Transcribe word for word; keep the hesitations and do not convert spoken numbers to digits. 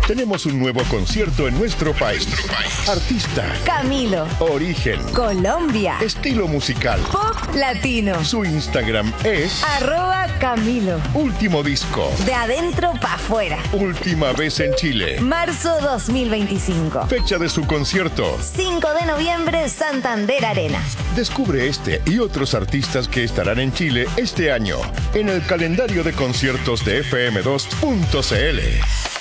Tenemos un nuevo concierto en nuestro país. Artista. Camilo. Origen. Colombia. Estilo musical. Pop latino. Su Instagram es Arroba Camilo. Último disco. De adentro pa' afuera. Última vez en Chile. Marzo dos mil veinticinco. Fecha de su concierto. cinco de noviembre, Santander Arena. Descubre este y otros artistas que estarán en Chile este año en el calendario de conciertos de F M dos punto C L.